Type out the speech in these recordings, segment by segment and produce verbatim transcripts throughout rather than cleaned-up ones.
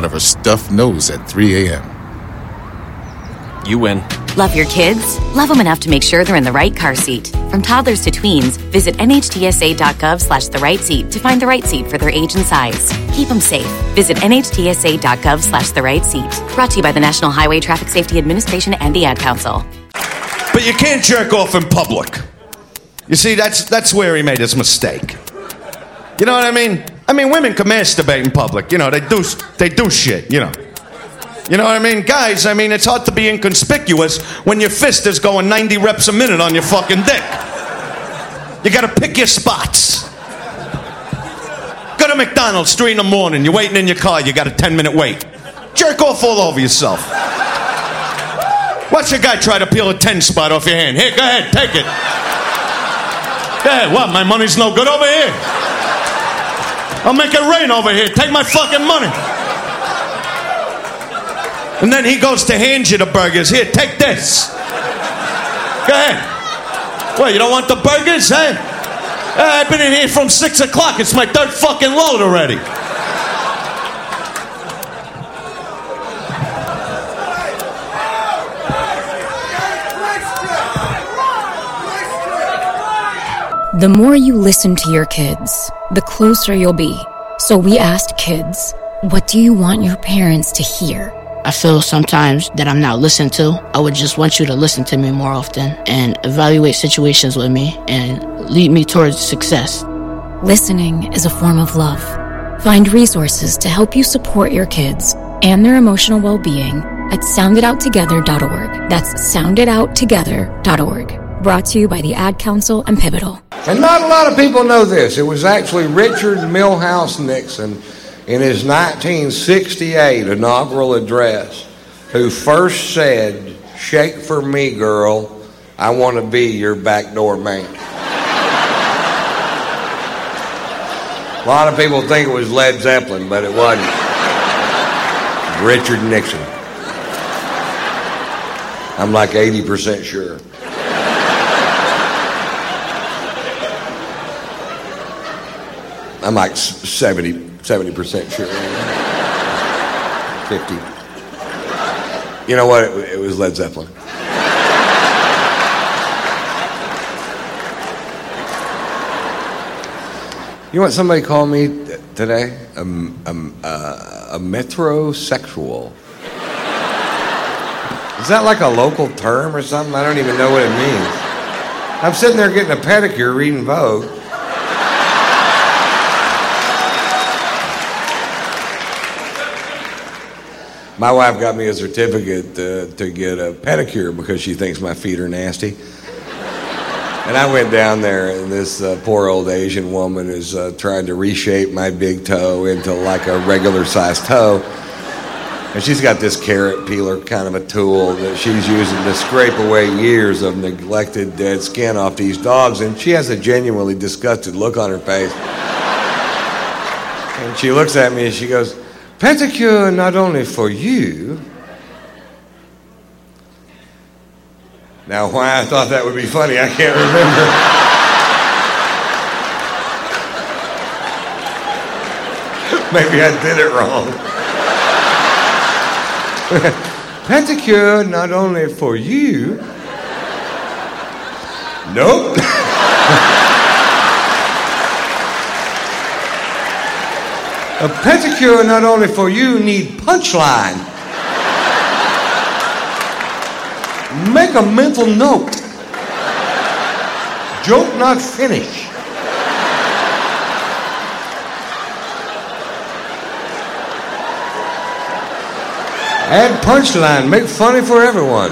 out of her stuffed nose at three a.m. You win. Love your kids? Love them enough to make sure they're in the right car seat. From toddlers to tweens, visit nhtsa.gov slash the right seat to find the right seat for their age and size. Keep them safe. Visit nhtsa.gov slash the right seat. Brought to you by the National Highway Traffic Safety Administration and the Ad Council. But you can't jerk off in public. You see, that's that's where he made his mistake. You know what I mean? I mean, women can masturbate in public. You know, they do they do shit, you know. You know what I mean? Guys, I mean, it's hard to be inconspicuous when your fist is going ninety reps a minute on your fucking dick. You gotta pick your spots. Go to McDonald's, three in the morning, you're waiting in your car, you got a ten minute wait. Jerk off all over yourself. Watch a guy try to peel a ten spot off your hand. Here, go ahead, take it. Go ahead, what, my money's no good over here? I'll make it rain over here, take my fucking money. And then he goes to hand you the burgers. Here, take this. Go ahead. What, you don't want the burgers, eh? Uh, I've been in here from six o'clock. It's my third fucking load already. The more you listen to your kids, the closer you'll be. So we asked kids, what do you want your parents to hear? I feel sometimes that I'm not listened to. I would just want you to listen to me more often and evaluate situations with me and lead me towards success. Listening is a form of love. Find resources to help you support your kids and their emotional well-being at sound it out together dot org. That's sound it out together dot org. Brought to you by the Ad Council and Pivotal. And not a lot of people know this. It was actually Richard Milhous Nixon in his nineteen sixty-eight inaugural address who first said, "Shake for me, girl. I want to be your backdoor man." A lot of people think it was Led Zeppelin, but it wasn't. Richard Nixon. I'm like eighty percent sure. I'm like seventy percent sure. fifty. You know what? It, it was Led Zeppelin. You know what somebody called me t- today? A, a, a, a metrosexual. Is that like a local term or something? I don't even know what it means. I'm sitting there getting a pedicure reading Vogue. My wife got me a certificate uh, to get a pedicure because she thinks my feet are nasty. And I went down there, and this uh, poor old Asian woman is uh, trying to reshape my big toe into like a regular-sized toe. And she's got this carrot peeler kind of a tool that she's using to scrape away years of neglected dead skin off these dogs. And she has a genuinely disgusted look on her face. And she looks at me and she goes, "Pedicure not only for you." Now, why I thought that would be funny, I can't remember. Maybe I did it wrong. Pedicure not only for you. Nope. A pedicure not only for you need punchline. Make a mental note. Joke not finish. Add punchline. Make funny for everyone.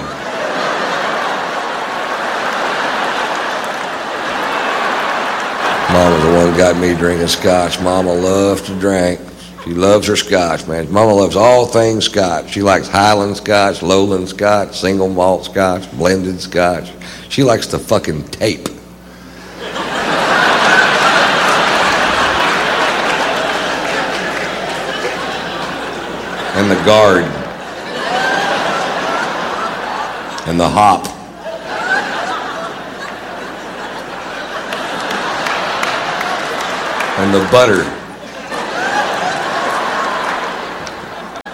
Mama's the one who got me drinking scotch. Mama loves to drink. She loves her scotch, man. Mama loves all things scotch. She likes Highland scotch, Lowland scotch, single malt scotch, blended scotch. She likes to fucking tape. And the guard. And the hop. And the butter.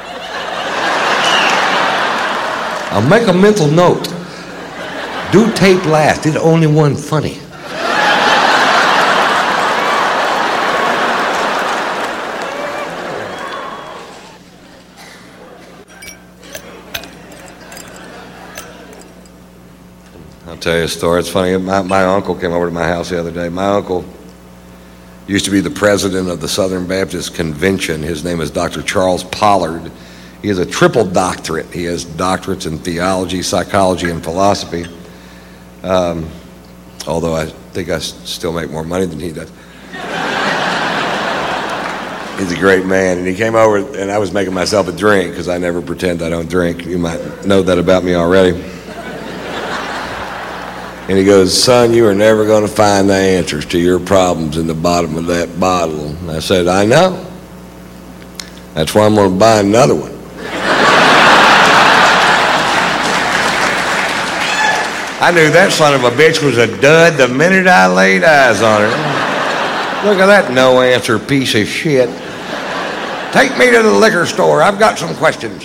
I'll make a mental note. Do tape last. It's only one funny. I'll tell you a story. It's funny. My, my uncle came over to my house the other day. My uncle used to be the president of the Southern Baptist Convention. His name is Doctor Charles Pollard. He has a triple doctorate. He has doctorates in theology, psychology, and philosophy. Um, although I think I still make more money than he does. He's a great man. And he came over, and I was making myself a drink because I never pretend I don't drink. You might know that about me already. And he goes, son, you are never going to find the answers to your problems in the bottom of that bottle. And I said, I know. That's why I'm going to buy another one. I knew that son of a bitch was a dud the minute I laid eyes on her. Look at that no-answer piece of shit. Take me to the liquor store. I've got some questions.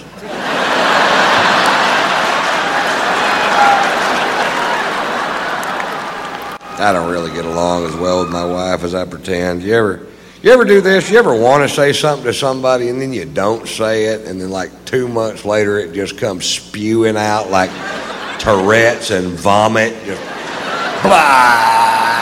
I don't really get along as well with my wife as I pretend. You ever, you ever do this? You ever want to say something to somebody and then you don't say it, and then like two months later it just comes spewing out like Tourette's and vomit? Just blah.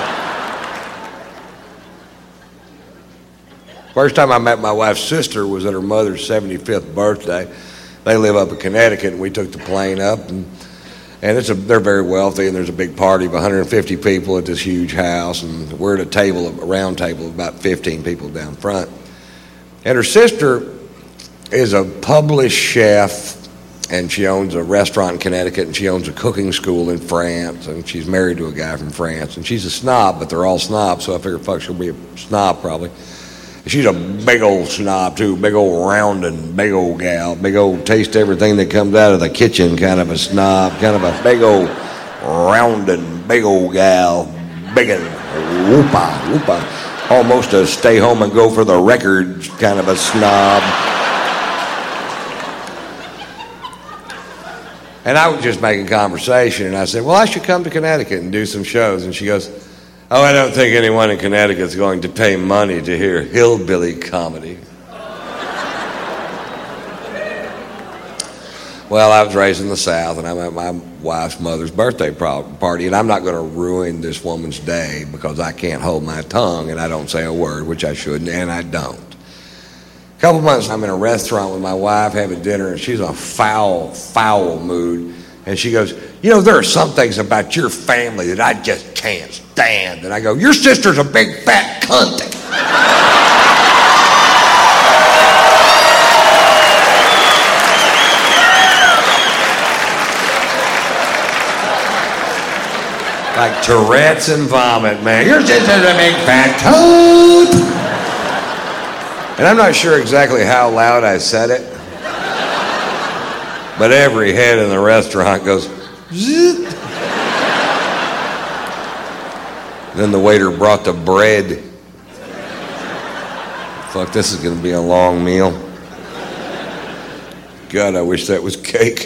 First time I met my wife's sister was at her mother's seventy-fifth birthday. They live up in Connecticut, and we took the plane up, and And it's a, they're very wealthy, and there's a big party of one hundred fifty people at this huge house, and we're at a table, a round table of about fifteen people down front. And her sister is a published chef, and she owns a restaurant in Connecticut, and she owns a cooking school in France, and she's married to a guy from France. And she's a snob, but they're all snobs, so I figured, fuck, she'll be a snob probably. She's a big old snob, too, big old rounding, big old gal, big old taste everything that comes out of the kitchen kind of a snob, kind of a big old rounding, big old gal, big and whoopa, whoopa, almost a stay home and go for the records kind of a snob. And I was just making conversation, and I said, well, I should come to Connecticut and do some shows. And she goes, oh, I don't think anyone in Connecticut's going to pay money to hear hillbilly comedy. Well, I was raised in the South, and I'm at my wife's mother's birthday party, and I'm not going to ruin this woman's day because I can't hold my tongue and I don't say a word, which I shouldn't, and I don't. A couple months, I'm in a restaurant with my wife having dinner, and she's in a foul, foul mood. And she goes, you know, there are some things about your family that I just can't stand. And I go, your sister's a big fat cunt. Like Tourette's and vomit, man. Your sister's a big fat cunt. And I'm not sure exactly how loud I said it, but every head in the restaurant goes, zit. Then the waiter brought the bread. Fuck, this is going to be a long meal. God, I wish that was cake.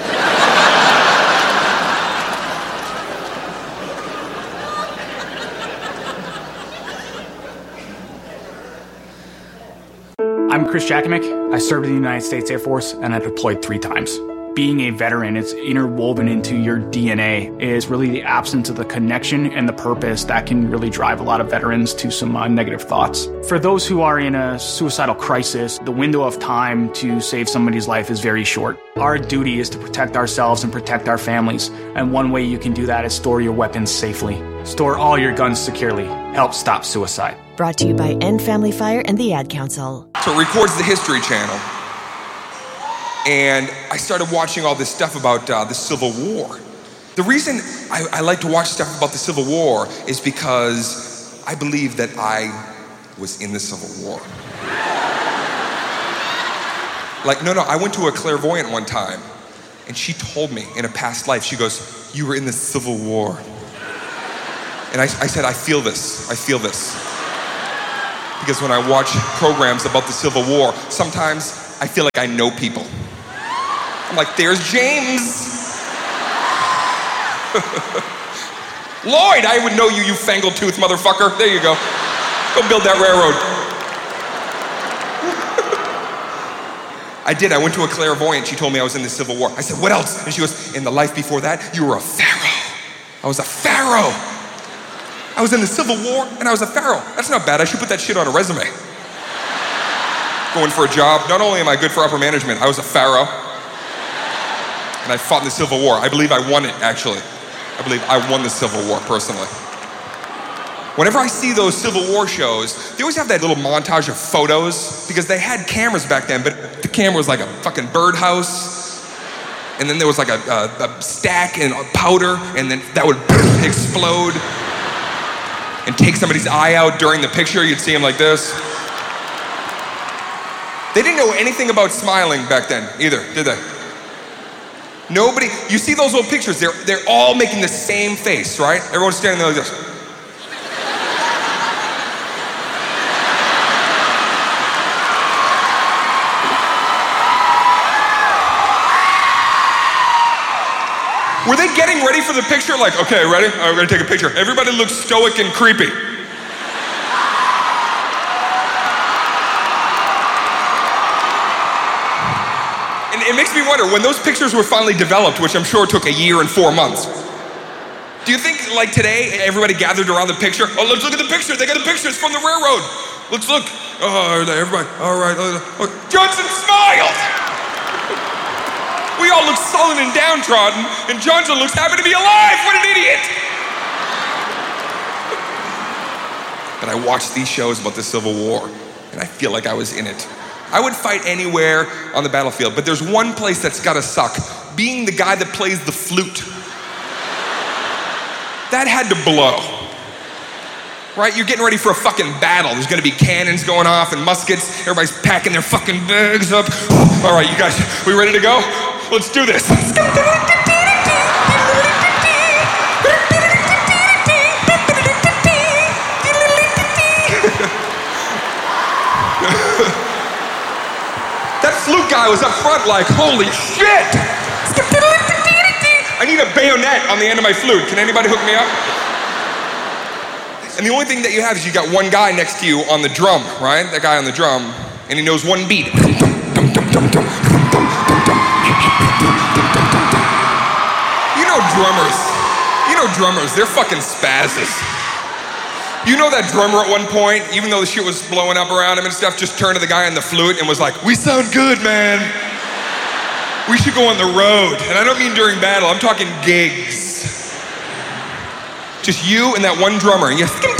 I'm Chris Jakovic. I served in the United States Air Force, and I deployed three times. Being a veteran, it's interwoven into your D N A, is really the absence of the connection and the purpose that can really drive a lot of veterans to some uh, negative thoughts. For those who are in a suicidal crisis, the window of time to save somebody's life is very short. Our duty is to protect ourselves and protect our families, and one way you can do that is store your weapons safely. Store all your guns securely. Help stop suicide. Brought to you by End Family Fire and the Ad Council. So it records the History Channel. And I started watching all this stuff about uh, the Civil War. The reason I, I like to watch stuff about the Civil War is because I believe that I was in the Civil War. Like, no, no, I went to a clairvoyant one time, and she told me in a past life, she goes, you were in the Civil War. And I, I said, I feel this, I feel this. Because when I watch programs about the Civil War, sometimes I feel like I know people. I'm like, there's James. Lloyd, I would know you, you fangled tooth motherfucker. There you go. Go build that railroad. I did, I went to a clairvoyant. She told me I was in the Civil War. I said, what else? And she goes, in the life before that, you were a pharaoh. I was a pharaoh. I was in the Civil War and I was a pharaoh. That's not bad, I should put that shit on a resume. Going for a job, not only am I good for upper management, I was a pharaoh. And I fought in the Civil War. I believe I won it, actually. I believe I won the Civil War, personally. Whenever I see those Civil War shows, they always have that little montage of photos because they had cameras back then, but the camera was like a fucking birdhouse. And then there was like a, a, a stack and a powder, and then that would explode and take somebody's eye out during the picture. You'd see him like this. They didn't know anything about smiling back then either, did they? Nobody, you see those old pictures, they're, they're all making the same face, right? Everyone's standing there like this. Were they getting ready for the picture? Like, okay, ready? All right, we're gonna take a picture. Everybody looks stoic and creepy. And it makes me wonder, when those pictures were finally developed, which I'm sure took a year and four months, do you think, like today, everybody gathered around the picture? Oh, let's look at the picture. They got the pictures from the railroad. Let's look. Oh, everybody, all right. Look. Johnson smiled. We all look sullen and downtrodden, and Johnson looks happy to be alive. What an idiot! But I watched these shows about the Civil War, and I feel like I was in it. I would fight anywhere on the battlefield, but there's one place that's gotta suck. Being the guy that plays the flute. That had to blow. Right? You're getting ready for a fucking battle. There's gonna be cannons going off and muskets. Everybody's packing their fucking bags up. All right, you guys, we ready to go? Let's do this. That flute guy was up front like, holy shit! I need a bayonet on the end of my flute. Can anybody hook me up? And the only thing that you have is you got one guy next to you on the drum, right? That guy on the drum, and he knows one beat. You know drummers. You know drummers, they're fucking spazzes. You know that drummer at one point, even though the shit was blowing up around him and stuff, just turned to the guy on the flute and was like, we sound good, man. We should go on the road. And I don't mean during battle, I'm talking gigs. Just you and that one drummer. And you